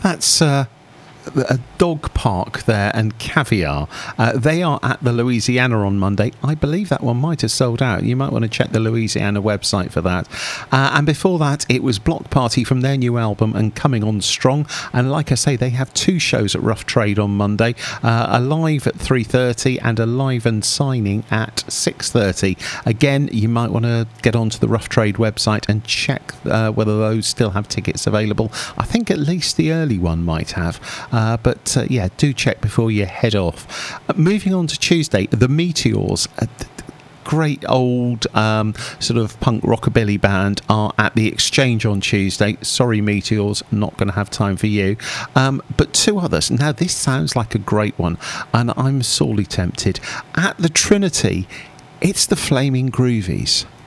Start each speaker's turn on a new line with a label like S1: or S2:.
S1: That's a dog park there and caviar. They are at the Louisiana on Monday. I believe that one might have sold out. You might want to check the Louisiana website for that. And before that, it was Block Party from their new album and Coming On Strong. And like I say, they have two shows at Rough Trade on Monday, a live at 3:30 and a live and signing at 6:30. Again, you might want to get onto the Rough Trade website and check whether those still have tickets available. I think at least the early one might have. But do check before you head off. Moving on to Tuesday, the Meteors, a great old sort of punk rockabilly band, are at the Exchange on Tuesday. Sorry, Meteors, not going to have time for you. But two others. Now, this sounds like a great one, and I'm sorely tempted. At the Trinity, it's the Flaming Groovies.